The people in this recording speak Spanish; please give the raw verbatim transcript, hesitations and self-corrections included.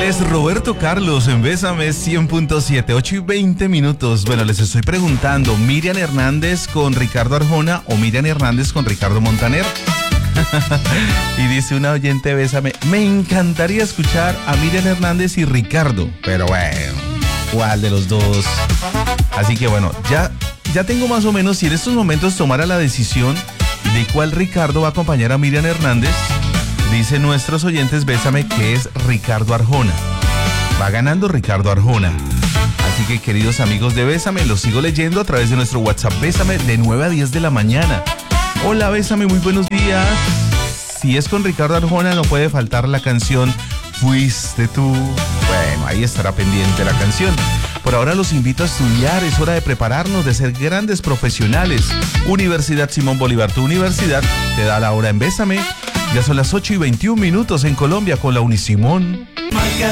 es Roberto Carlos en Bésame cien punto siete, ocho y veinte minutos. Bueno, les estoy preguntando, ¿Miriam Hernández con Ricardo Arjona o Miriam Hernández con Ricardo Montaner? Y dice una oyente, Bésame, me encantaría escuchar a Miriam Hernández y Ricardo, pero bueno, ¿cuál de los dos? Así que bueno, ya, ya tengo más o menos, si en estos momentos tomara la decisión de cuál Ricardo va a acompañar a Miriam Hernández, dice nuestros oyentes, Bésame, que es Ricardo Arjona. Va ganando Ricardo Arjona. Así que, queridos amigos de Bésame, los sigo leyendo a través de nuestro WhatsApp Bésame de nueve a diez de la mañana. Hola, Bésame, muy buenos días. Si es con Ricardo Arjona, no puede faltar la canción Fuiste tú. Bueno, ahí estará pendiente la canción. Por ahora los invito a estudiar, es hora de prepararnos, de ser grandes profesionales. Universidad Simón Bolívar, tu universidad, te da la hora en Bésame. Ya son las ocho y veintiún minutos en Colombia con la Unisimón. Marca